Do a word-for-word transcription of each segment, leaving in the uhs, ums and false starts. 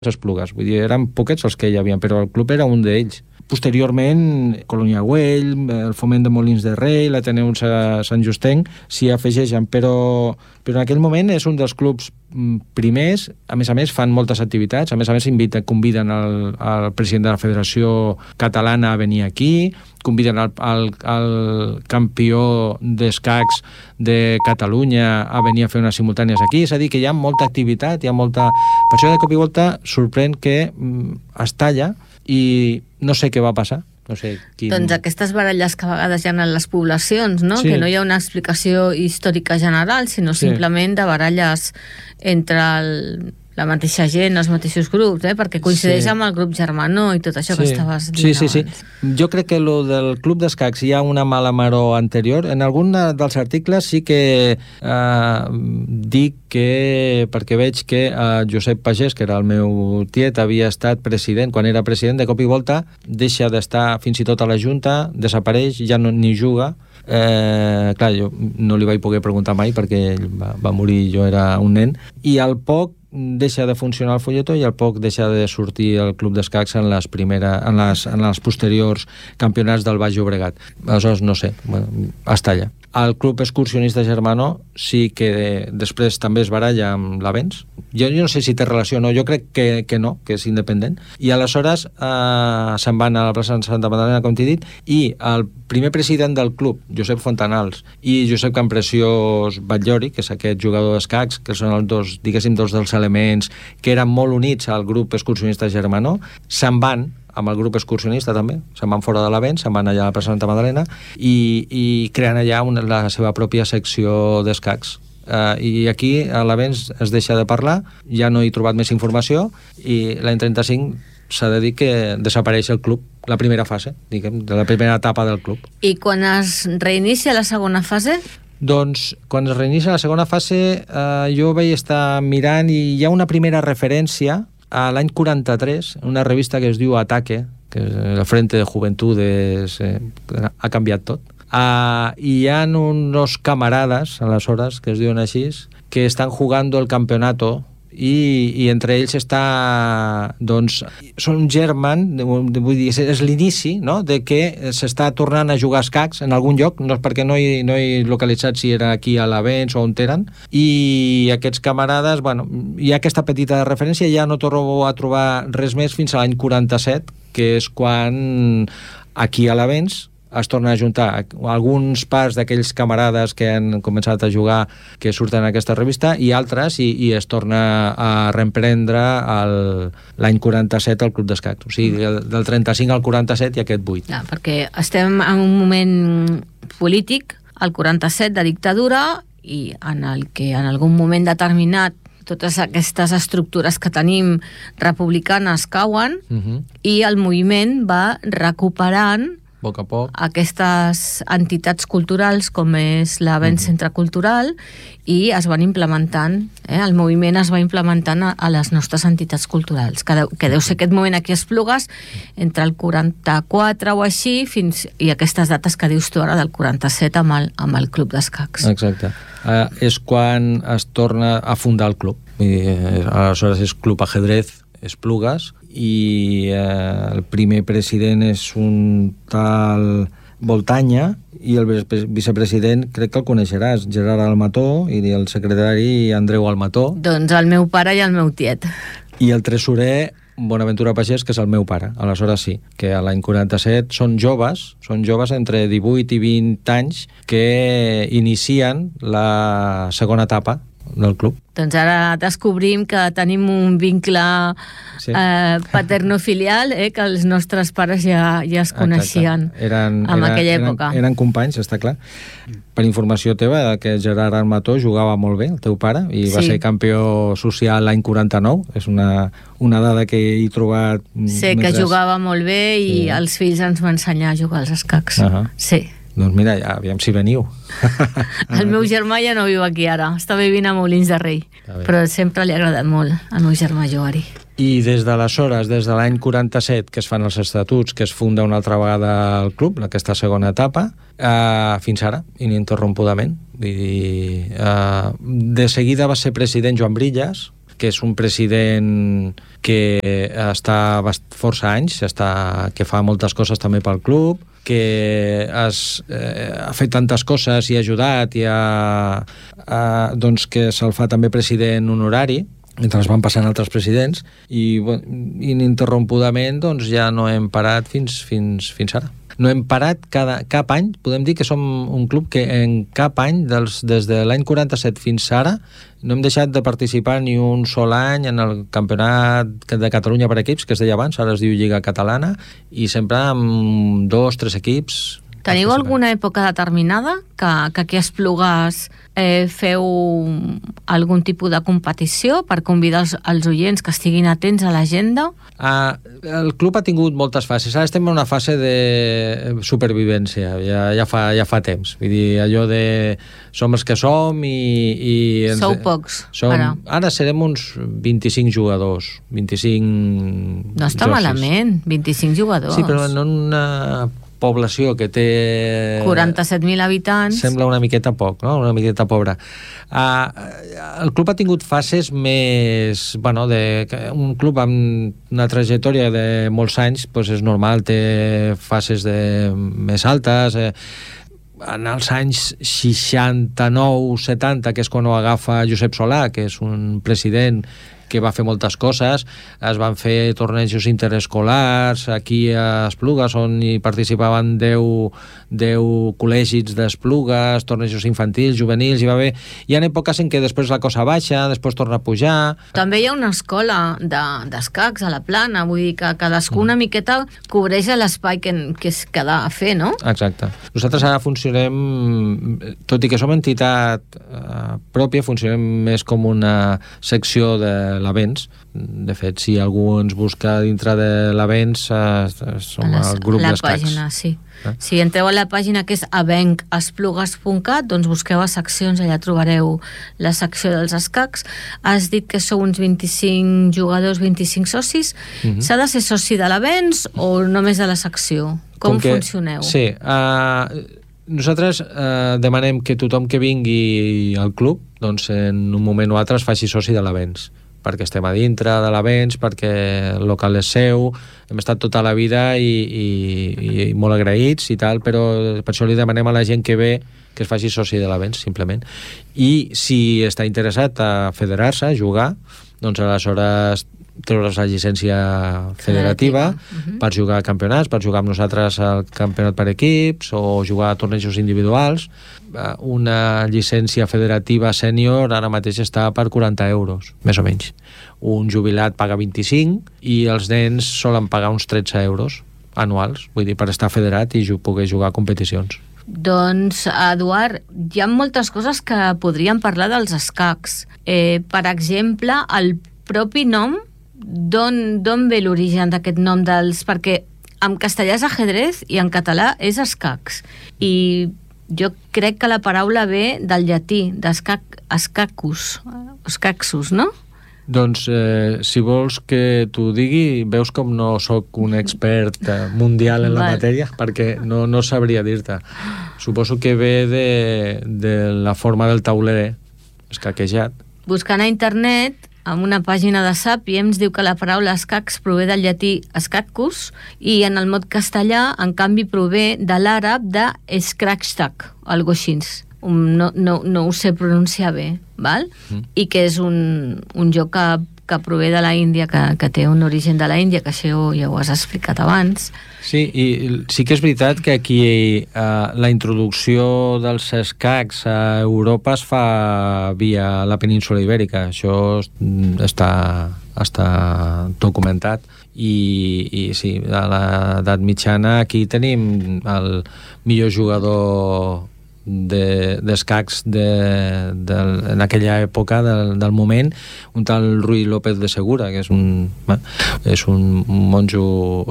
Esplugues, vull dir, eren poquets els que hi havia, però el club era un d'ells. Posteriorment, Colònia Güell, el Foment de Molins de Rei, l'Ateneu Sant Justenc, s'hi afegeixen, però, però en aquell moment és un dels clubs primers. A més a més, fan moltes activitats, a més a més inviten, conviden el, el president de la Federació Catalana a venir aquí, conviden el, el, el campió d'escacs de Catalunya a venir a fer unes simultànies aquí, és a dir, que hi ha molta activitat, hi ha molta... Per això de cop i volta sorprèn que mm, es talla i no sé què va passar. No sé quin... Doncs aquestes baralles que a vegades hi ha en les poblacions, no? Sí. Que no hi ha una explicació històrica general, sinó Sí. simplement de baralles entre el, la mateixa gent, els mateixos grups, eh? Perquè coincideix Sí. amb el grup germanó i tot això Sí. que estaves dient Sí, sí, sí. abans. Jo crec que lo del club d'escacs hi ha una mala maror anterior. En algun dels articles sí que eh, dic que, perquè veig que eh, Josep Pagès, que era el meu tiet, havia estat president, quan era president, de cop i volta deixa d'estar fins i tot a la Junta, desapareix, ja no, ni juga. Eh, clar, jo no li vaig poder preguntar mai perquè ell va, va morir, jo era un nen, i al poc deixa de funcionar el folletó i al poc deixa de sortir el club d'escacs en les primera, en les, en els posteriors campionats del Baix Llobregat. Aleshores, no sé, bueno, es talla. El club excursionista germano sí que de, després també es baralla amb l'Avens. Jo, jo no sé si té relació o no, jo crec que, que no, que és independent. I aleshores eh, se'n van a la plaça de Santa Magdalena, com t'he dit, i el primer president del club, Josep Fontanals, i Josep Campreciós Batllori, que és aquest jugador d'escacs, que són els dos, diguéssim, dos dels elements que eren molt units al grup excursionista germano, se'n van amb el grup excursionista també, se'n van fora de l'Avens, se'n van allà a la plaça Santa Magdalena i, i creen allà una, la seva pròpia secció d'escacs. Uh, i aquí a l'Avens es deixa de parlar, ja no he trobat més informació i l'any trenta-cinc s'ha de dir que desapareix el club, la primera fase, diguem, de la primera etapa del club. I quan es reinicia la segona fase? Doncs, quan es reinicia la segona fase, eh, jo vaig estar mirant i hi ha una primera referència a l'any quaranta-tres, una revista que es diu Ataque, que és el Frente de Juventudes, eh, ha canviat tot. Uh, i hi ha uns camarades, aleshores, que es diuen així, que estan jugando el campeonato i, i entre ells està, doncs, són german, vull dir, és l'inici, no?, de que s'està tornant a jugar escacs en algun lloc, no és perquè no he, no he localitzat si era aquí a l'Avens o on eren, i aquests camarades, bueno, hi ha aquesta petita referència, ja no torno a trobar res més fins a l'any quaranta-set, que és quan aquí a l'Avens es torna a juntar alguns parts d'aquells camarades que han començat a jugar, que surten en aquesta revista, i altres, i, i es torna a reemprendre el, l'any quaranta-set al Club d'Escacs. O sigui, del, del trenta-cinc al quaranta-set hi ha aquest buit. Ja, perquè estem en un moment polític, el quaranta-set de dictadura, i en el que en algun moment determinat totes aquestes estructures que tenim republicanes cauen, Uh-huh. i el moviment va recuperant A poc a poc. aquestes entitats culturals com és l'Avens Centre Cultural, i es van implementant, eh? el moviment es va implementant a, a les nostres entitats culturals, que deu, que deu ser aquest moment aquí a Esplugues, entre el quaranta-quatre o així, fins, i aquestes dates que dius tu ara del quaranta-set amb el, amb el Club d'Escacs. Exacte. Uh, és quan es torna a fundar el club. I, eh, aleshores és Club Ajedrez Esplugues, i eh, el primer president és un tal Voltanya, i el vicepresident crec que el coneixeràs, Gerard Almató, i el secretari Andreu Almató. Doncs el meu pare i el meu tiet. I el tresorer Bonaventura Pagès, que és el meu pare. Aleshores sí, que a l'any quaranta-set són joves, són joves entre divuit i vint anys que inicien la segona etapa del club. Doncs ara descobrim que tenim un vincle Sí. eh, paternofilial, eh, que els nostres pares ja, ja es coneixien eren, en eren, aquella eren, època. Eren companys, està clar. Per informació teva, que Gerard Almató jugava molt bé, el teu pare, i va Sí. ser campió social l'any quaranta-nou. És una, una dada que he trobat... Sé que mentre... jugava molt bé i Sí. els fills ens van ensenyar a jugar als escacs. Uh-huh. Sí. Doncs mira, ja, aviam si veniu. El meu germà ja no viu aquí ara, està vivint a Molins de Rei, però sempre li ha agradat molt al meu germà jugar-hi. I des d'aleshores, des de l'any quaranta-set, que es fan els estatuts, que es funda una altra vegada el club, aquesta segona etapa, eh, fins ara, ininterrompudament. Vull dir, eh, de seguida va ser president Joan Brillas, que és un president que està força anys, està, que fa moltes coses també pel club, que has, eh, ha fet tantes coses i ha ajudat i ha, ha, doncs que se'l fa també president honorari, mentre es van passant altres presidents, i bueno, ininterrompudament doncs, ja no hem parat fins, fins, fins ara. No hem parat cada, cap any, podem dir que som un club que en cap any, dels, des de l'any quaranta-set fins ara, no hem deixat de participar ni un sol any en el campionat de Catalunya per equips, que es deia abans, ara es diu Lliga Catalana, i sempre amb dos, tres equips. Teniu alguna època determinada que, que aquí a Esplugues eh, feu algun tipus de competició per convidar els, els oients que estiguin atents a l'agenda? Uh, el club ha tingut moltes fases. Ara estem en una fase de supervivència, ja, ja, fa, ja fa temps. Vull dir, allò de som els que som i... i ens, Sou pocs, som, ara. Ara serem uns vint-i-cinc jugadors. vint-i-cinc... No està socis. Malament, vint-i-cinc jugadors. Sí, però en una població que té... quaranta-set mil habitants. Sembla una miqueta poc, no? Una miqueta pobra. Uh, el club ha tingut fases més... Bueno, de, un club amb una trajectòria de molts anys, doncs és normal, té fases de, més altes... Eh, en els anys seixanta-nou setanta, que és quan ho agafa Josep Solà, que és un president que va fer moltes coses, es van fer tornejos interescolars aquí a Esplugues, on hi participaven deu, deu col·legis d'Esplugues, tornejos infantils, juvenils, hi va haver... Hi ha èpoques en què després la cosa baixa, després torna a pujar... També hi ha una escola d'escacs de, a la Plana, vull dir que cadascú una miqueta cobreix l'espai que, que es queda a fer, no? Exacte. Nosaltres ara funcionem, tot i que som entitat eh, pròpia, funcionem més com una secció de l'Avens. De fet, si algú ens busca dintre de l'Avens, eh, som el grup d'escacs. La pàgina, sí. Eh? Si entreu a la pàgina que és avenc esplugues punt cat, doncs busqueu a seccions, allà trobareu la secció dels escacs. Has dit que sou uns vint-i-cinc jugadors, vint-i-cinc socis. Uh-huh. S'ha de ser soci de l'Avens o només de la secció? Com, Com que, funcioneu? Sí, uh, nosaltres uh, demanem que tothom que vingui al club, doncs en un moment o altre es faci soci de l'Avens, perquè estem a dintre de l'Avens, perquè el local és seu, hem estat tota la vida i, i, i molt agraïts i tal, però per això li demanem a la gent que ve que es faci soci de l'Avens, simplement. I si està interessat a federar-se, a jugar, doncs aleshores treure's la llicència federativa uh-huh. per jugar a campionats, per jugar amb nosaltres al campionat per equips o jugar a tornejos individuals. Una llicència federativa sènior ara mateix està per quaranta euros, més o menys. Un jubilat paga vint-i-cinc i els nens solen pagar uns tretze euros anuals, vull dir, per estar federat i poder jugar a competicions. Doncs, Eduard, hi ha moltes coses que podríem parlar dels escacs. Eh, per exemple, el propi nom, d'on ve l'origen d'aquest nom dels... Perquè en castellà és ajedrez i en català és escacs. I jo crec que la paraula ve del llatí, d'escacus, escaxus, no? Doncs, eh, si vols que t'ho digui, veus com no sóc un expert mundial en la Val. matèria, perquè no, no sabria dir-te. Suposo que ve de, de la forma del tauler escaquejat. Buscant a internet, en una pàgina de Sàpiems, diu que la paraula escacs prové del llatí escacus i en el mot castellà, en canvi, prové de l'àrab de escrachtak, algo així. No, no, no ho sé pronunciar bé, val? Mm. I que és un, un joc que, que prové de la Índia, que, que té un origen de la Índia, que això ja ho has explicat abans. Sí, i sí que és veritat que aquí eh, la introducció dels escacs a Europa es fa via la península ibèrica. Això està, està documentat. I, i sí, a l'edat mitjana aquí tenim el millor jugador d'escacs de, de, en aquella època del, del moment, un tal Rui López de Segura, que és un, bueno, és un monjo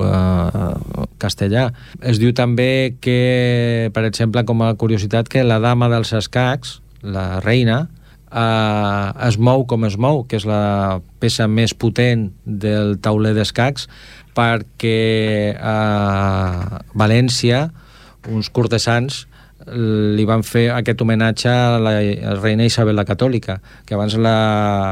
eh, castellà. Es diu també que, per exemple, com a curiositat, que la dama dels escacs, la reina, eh, es mou com es mou, que és la peça més potent del tauler d'escacs, perquè a València uns cortesans li van fer aquest homenatge a la reina Isabel la Catòlica, que abans la,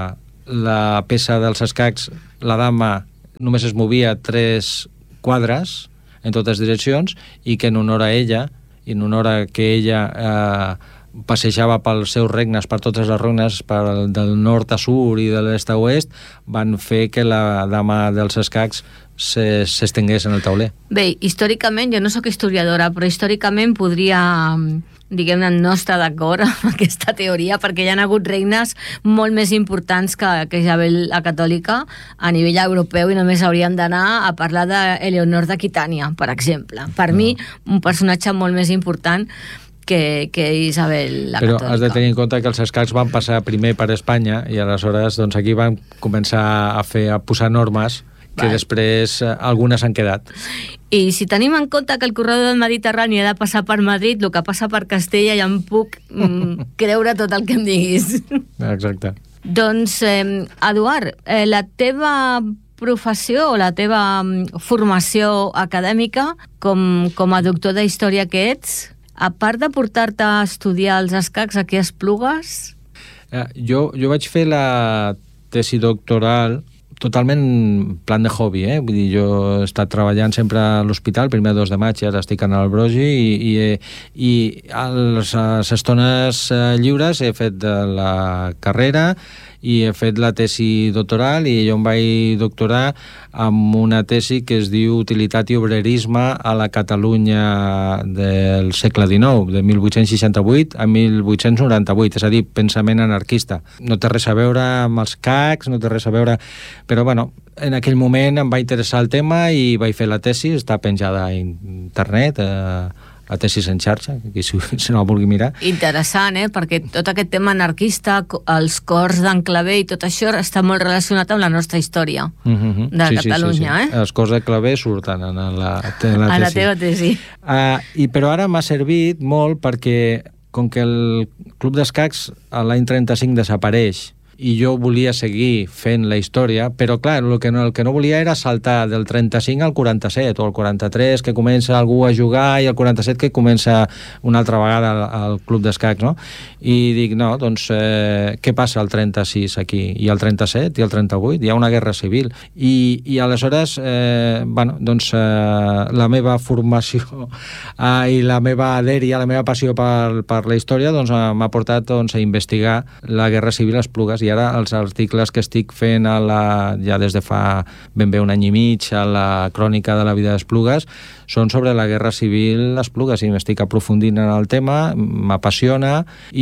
la peça dels escacs, la dama només es movia tres quadres en totes direccions i que en honor a ella, i en honor a que ella eh, passejava pels seus regnes, per totes les regnes, per, del nord a sud i de l'est a oest, van fer que la dama dels escacs s'estengués en el tauler. Bé, històricament, jo no sóc historiadora, però històricament podria, diguem-ne, no estar d'acord amb aquesta teoria, perquè hi ha hagut regnes molt més importants que, que Isabel la Catòlica a nivell europeu i només hauríem d'anar a parlar d'Eleonor d'Aquitània, per exemple. Per no. mi, un personatge molt més important que, que Isabel la Però Catòlica. Però has de tenir en compte que els escacs van passar primer per Espanya i aleshores doncs, aquí van començar a fer a posar normes que Val. després eh, algunes han quedat. I si tenim en compte que el corredor del Mediterrani ha de passar per Madrid, el que passa per Castella ja em puc mm, creure tot el que em diguis. Exacte. Doncs, eh, Eduard, eh, la teva professió o la teva formació acadèmica com, com a doctor de història que ets, a part de portar-te a estudiar els escacs aquí a Esplugues? Eh, jo, jo vaig fer la tesi doctoral totalment plan de hobby, eh? Vull dir, jo he estat treballant sempre a l'hospital, primer dos de maig, ara estic en el Brogi, i, i, i a les, a les estones lliures he fet de la carrera i he fet la tesi doctoral i jo em vaig doctorar amb una tesi que es diu Utilitat i obrerisme a la Catalunya del segle dinou, de mil vuit-cents seixanta-vuit a mil vuit-cents noranta-vuit, és a dir, pensament anarquista. No té res a veure amb els cacs, no té res a veure... Però, bueno, en aquell moment em va interessar el tema i vaig fer la tesi, està penjada a internet, eh, la tesis en xarxa, qui si, si no la vulgui mirar. Interessant, eh? Perquè tot aquest tema anarquista, els cors d'en Clavé i tot això està molt relacionat amb la nostra història uh-huh. de sí, Catalunya, sí, sí, sí. eh? Els cors de Clavé surten en la, en la a tesi. la teva tesi. Uh, i, però ara m'ha servit molt perquè, com que el Club d'Escacs l'any trenta-cinc desapareix i jo volia seguir fent la història, però clar, el que no, el que no volia era saltar del trenta-cinc al quaranta-set o al quaranta-tres, que comença algú a jugar, i al quaranta-set que comença una altra vegada al, al Club d'Escacs, no? I dic, no, doncs, eh, què passa al trenta-sis aquí? I al trenta-set? I al trenta-vuit? Hi ha una guerra civil. I, i aleshores, eh, bueno, doncs, eh, la meva formació eh, i la meva dèria, la meva passió per, per la història, doncs, eh, m'ha portat doncs, a investigar la guerra civil a Esplugues. I ara els articles que estic fent a la, ja des de fa ben bé un any i mig a la crònica de la vida d'Esplugues són sobre la guerra civil a Esplugues i m'estic aprofundint en el tema, m'apassiona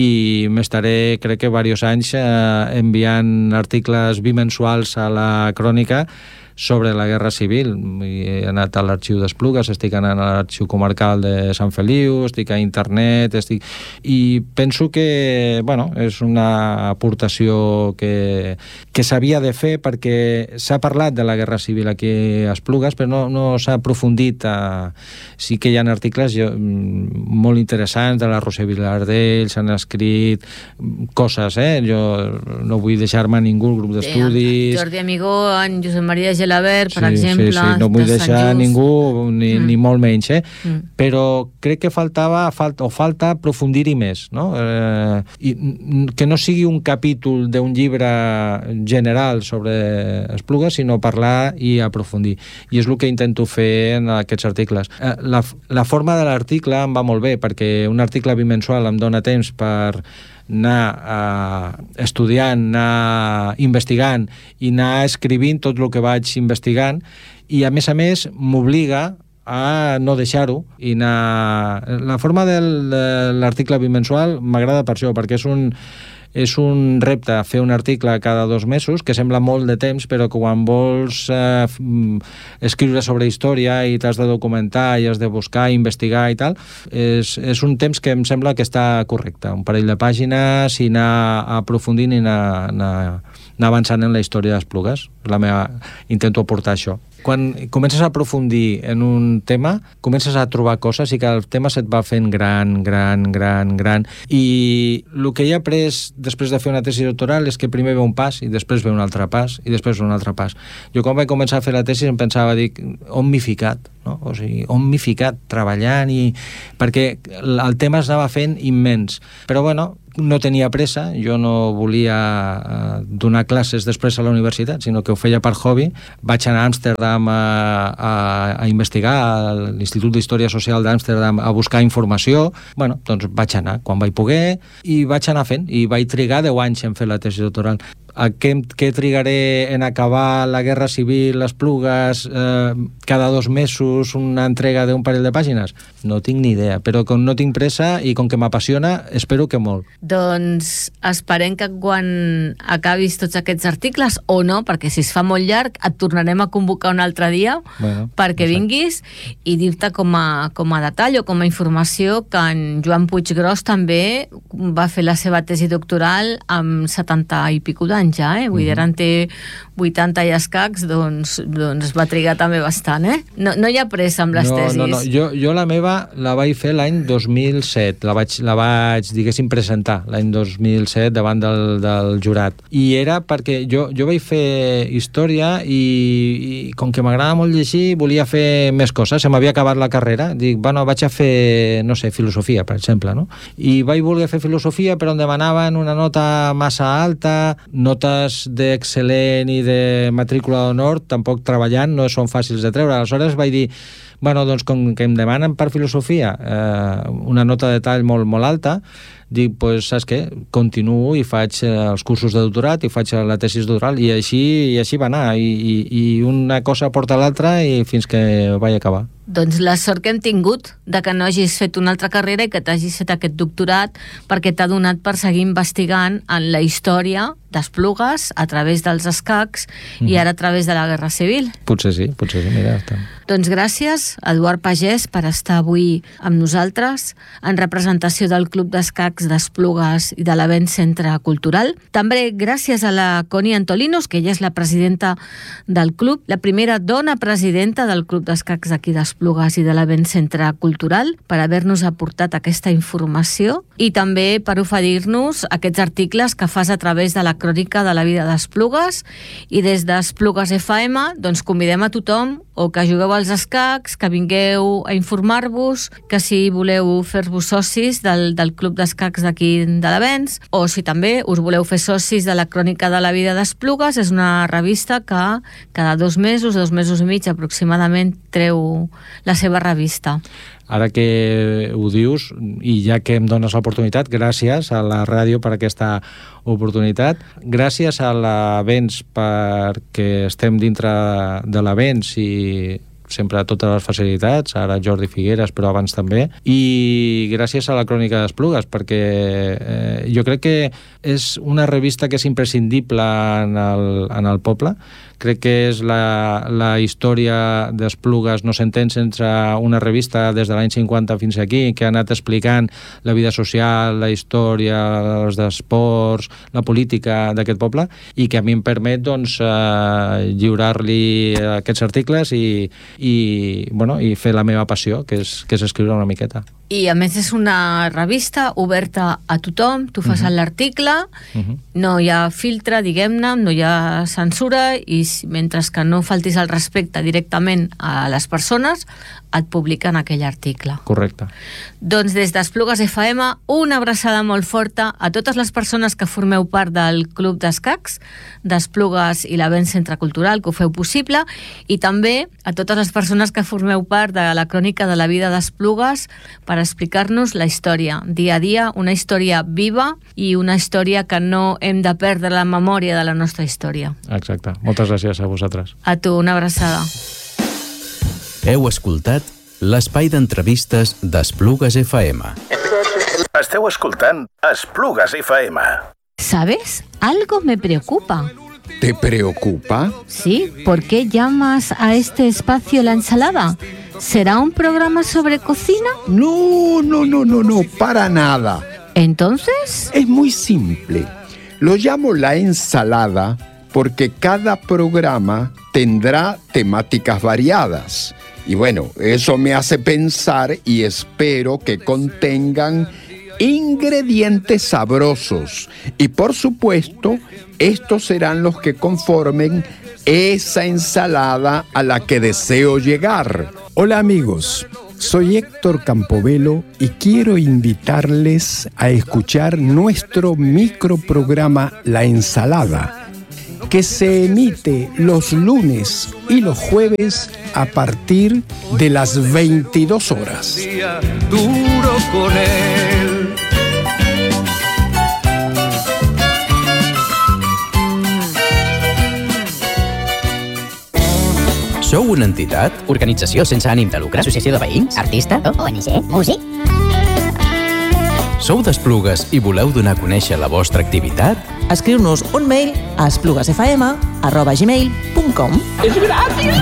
i m'estaré, crec que diversos anys eh, enviant articles bimensuals a la crònica sobre la guerra civil. He anat a l'arxiu d'Esplugues, estic anant a l'arxiu comarcal de Sant Feliu, estic a internet, estic... i penso que, bueno, és una aportació que, que s'havia de fer perquè s'ha parlat de la guerra civil aquí a Esplugues, però no, no s'ha aprofundit. A... Sí que hi ha articles jo, molt interessants de la Roser Vilardell, s'han escrit coses, eh? Jo no vull deixar-me ningú, el grup d'estudis... Jordi Amigó, en Josep Maria Gelabert, per sí, exemple... Sí, sí, no vull de deixar ningú, ni, mm. ni molt menys, eh? Mm. Però crec que faltava, falta, o falta aprofundir-hi més, no? Eh, i, que no sigui un capítol d'un llibre general sobre Esplugues, sinó parlar i aprofundir. I és el que intento fer en aquests articles. Eh, la, la forma de l'article em va molt bé, perquè un article bimensual em dona temps per anar uh, estudiant, anar investigant i anar escrivint tot el que vaig investigant, i a més a més m'obliga a no deixar-ho i anar... La forma del, de l'article bimensual m'agrada per això, perquè és un és un repte fer un article cada dos mesos, que sembla molt de temps, però que quan vols eh, escriure sobre història i t'has de documentar i has de buscar, investigar i tal, és, és un temps que em sembla que està correcte. Un parell de pàgines i anar aprofundint i anar, anar, anar avançant en la història d'Esplugues. La meva... Intento aportar això. Quan comences a aprofundir en un tema, comences a trobar coses i que el tema se't va fent gran, gran, gran, gran. I el que he après després de fer una tesi doctoral és que primer ve un pas i després ve un altre pas i després ve un altre pas. Jo quan vaig començar a fer la tesi em pensava, dic, on m'he ficat? No? O sigui, on m'he ficat treballant? I... perquè el tema es anava fent immens. Però bueno, no tenia pressa, jo no volia uh, donar classes després a la universitat, sinó que ho feia per hobby. Vaig anar a Amsterdam a, a, a investigar, a l'Institut d'Història Social d'Amsterdam, a buscar informació. Bueno, doncs vaig anar quan vaig poder i vaig anar fent, i vaig trigar deu anys en fer la tesi doctoral. A què, què trigaré en acabar la Guerra Civil, les Esplugues, eh, cada dos mesos una entrega d'un parell de pàgines? No tinc ni idea, però com no tinc pressa i com que m'apassiona, espero que molt. Doncs esperem que quan acabis tots aquests articles, o no, perquè si es fa molt llarg, et tornarem a convocar un altre dia, bueno, perquè no sé, vinguis, i dir-te com a, com a detall o com a informació que en Joan Puiggròs també va fer la seva tesi doctoral amb setanta i pico d'anys ja, eh? Vull dir, ara en té vuitanta i escacs, doncs, doncs va trigar també bastant, eh? No, no hi ha pressa amb les no, tesis. No, no, jo, jo la meva la vaig fer l'any dos mil set, la vaig, la vaig, diguéssim, presentar l'any dos mil set davant del, del jurat. I era perquè jo, jo vaig fer història i, i com que m'agrada molt llegir, volia fer més coses, se m'havia acabat la carrera, dic, bueno, vaig a fer, no sé, filosofia, per exemple, no? I vaig voler fer filosofia, però em demanaven una nota massa alta, notes d'excel·lent i de matrícula d'honor, tampoc treballant, no són fàcils de treure. Aleshores vaig dir, bueno, doncs com que em demanen per filosofia eh, una nota de tall molt, molt alta, dic, pues, saps què? Continuo i faig eh, els cursos de doctorat i faig la tesi doctoral, i així, i així va anar, i, i, i una cosa porta l'altra i fins que vaig acabar. Doncs la sort que hem tingut de que no hagis fet una altra carrera i que t'hagis fet aquest doctorat, perquè t'ha donat per seguir investigant en la història d'Esplugues a través dels escacs mm. i ara a través de la Guerra Civil. Potser sí, potser sí, mira. Està. Doncs gràcies, Eduard Pagès, per estar avui amb nosaltres en representació del Club d'Escacs d'Esplugues i de l'Avenç Centre Cultural. També gràcies a la Connie Antolinos, que ella és la presidenta del club, la primera dona presidenta del Club d'Escacs d'aquí d'Esplugues i de l'Avenç Centre Cultural, per haver-nos aportat aquesta informació i també per oferir-nos aquests articles que fas a través de la crònica de la vida d'Esplugues. I des d'Esplugues F M doncs convidem a tothom, o que jugueu als escacs, que vingueu a informar-vos, que si voleu fer-vos socis del, del Club d'Escacs d'aquí de l'Avenç, o si també us voleu fer socis de la crònica de la vida d'Esplugues. És una revista que cada dos mesos, dos mesos i mig aproximadament, treu la seva revista. Ara que ho dius, i ja que em dones l'oportunitat, gràcies a la ràdio per aquesta oportunitat, gràcies a l'Avenç perquè estem dintre de l'Avenç i sempre totes les facilitats, ara Jordi Figueres, però abans també, i gràcies a la Crònica d'Esplugues, perquè eh, jo crec que és una revista que és imprescindible en el, en el poble. Crec que és la, la història d'Esplugues no s'entén sense una revista des de l'any cinquanta fins aquí, que ha anat explicant la vida social, la història, els esports, la política d'aquest poble, i que a mi em permet doncs, eh, lliurar-li aquests articles i, i, bueno, i fer la meva passió, que és, que és escriure una miqueta. I a més és una revista oberta a tothom, tu fas uh-huh. l'article, uh-huh. no hi ha filtre, diguem-ne, no hi ha censura, i mentre que no faltis el respecte directament a les persones, et publiquen aquell article. Correcte. Doncs des d'Esplugues F M, una abraçada molt forta a totes les persones que formeu part del Club d'Escacs d'Esplugues i l'Avenç Centre Cultural, que ho feu possible, i també a totes les persones que formeu part de la crònica de la vida d'Esplugues per explicar-nos la història, dia a dia, una història viva i una història que no hem de perdre la memòria de la nostra història. Exacte. Moltes gràcies a vosaltres. A tu, una abraçada. Heu escoltat l'espai d'entrevistes d'Esplugues F M. Esteu escoltant Esplugues F M. ¿Sabes? Algo me preocupa. ¿Te preocupa? Sí, ¿por qué llamas a este espacio La Ensalada? ¿Será un programa sobre cocina? No, no, no, no, no, para nada. ¿Entonces? Es muy simple. Lo llamo La Ensalada porque cada programa tendrá temáticas variadas. Y bueno, eso me hace pensar y espero que contengan ingredientes sabrosos. Y por supuesto, estos serán los que conformen esa ensalada a la que deseo llegar. Hola amigos, Soy Héctor Campobello y quiero invitarles a escuchar nuestro microprograma La Ensalada, que se emite los lunes y los jueves a partir de las veintidós horas. Duro con él. Sou una entitat? Organització sense ànim de lucre? Associació de veïns? Artista? O N G? Músic? Sou d'Esplugues i voleu donar a conèixer la vostra activitat? Escriu-nos un mail a espluguesfm arroba gmail punt com. És gratis!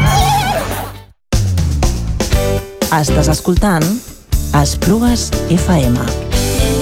Estàs escoltant Esplugues F M.